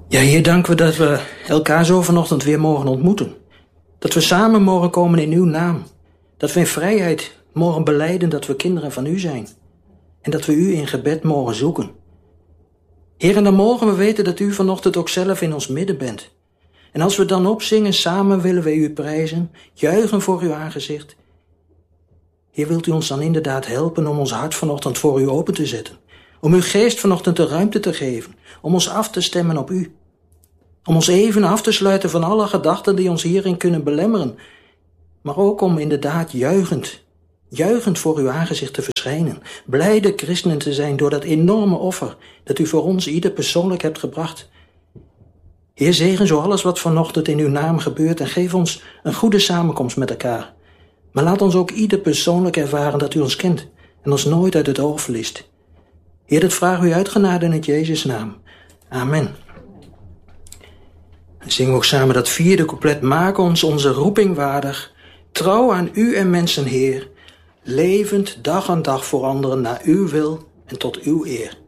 Ja, Heer, danken we dat we elkaar zo vanochtend weer mogen ontmoeten. Dat we samen mogen komen in uw naam. Dat we in vrijheid mogen belijden dat we kinderen van u zijn. En dat we u in gebed mogen zoeken. Heer, en dan mogen we weten dat u vanochtend ook zelf in ons midden bent. En als we dan opzingen, samen willen wij u prijzen, juichen voor uw aangezicht. Heer, wilt u ons dan inderdaad helpen om ons hart vanochtend voor u open te zetten? Om uw geest vanochtend de ruimte te geven, om ons af te stemmen op u. Om ons even af te sluiten van alle gedachten die ons hierin kunnen belemmeren. Maar ook om inderdaad juichend voor uw aangezicht te verschijnen. Blijde christenen te zijn door dat enorme offer dat u voor ons ieder persoonlijk hebt gebracht. Heer, zegen zo alles wat vanochtend in uw naam gebeurt en geef ons een goede samenkomst met elkaar. Maar laat ons ook ieder persoonlijk ervaren dat u ons kent en ons nooit uit het oog verliest. Heer, dat vragen we u uit genade in het Jezus' naam. Amen. En zingen we ook samen dat vierde couplet. Maak ons onze roeping waardig, trouw aan u en mensen, Heer, levend dag aan dag voor anderen naar uw wil en tot uw eer.